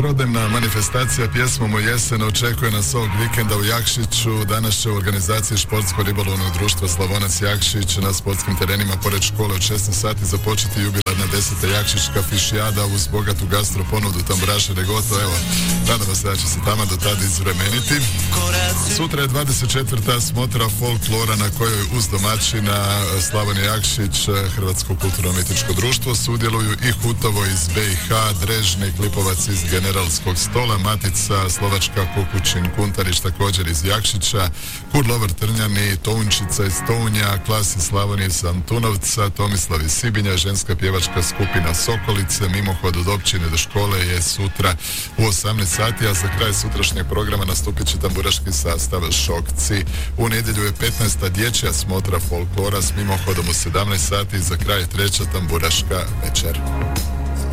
Trodnevna manifestacija pjesmom o jesen očekuje nas ovog vikenda u Jakšiću. Danas će u organizaciji Športsko-ribolovnog društva Slavonac Jakšić na sportskim terenima pored škole od 16 sati započeti jubilarna 10. Jakšićka fišijada uz bogatu gastro ponudu tamburaša Regoto. Evo, nadamo se da će se tamo do tada izvremeniti. Sutra je 24. smotra folklora na kojoj uz domaćina Slavonija Jakšić, Hrvatsko kulturno-umjetničko društvo, sudjeluju i Hutovo iz BiH, Drežnik, Lipovac iz Generalskog stola, Matica, Slovačka, Kukućin, Kuntarić također iz Jakšića, Kurlovar Trnjani, Tounčica iz Tounja, Klas iz Slavonije iz Antunovca, Tomislav iz Sibinja, ženska pjevačka skupina Sokolice. Mimohod od općine do škole je sutra u 18 sati, a za kraj sutrašnjeg programa nastupit će tamburaški sastav Šokci. U nedjelju je 15. dječja smotra folklora s mimohodom u 17 sati i za kraj treća tamburaška večer.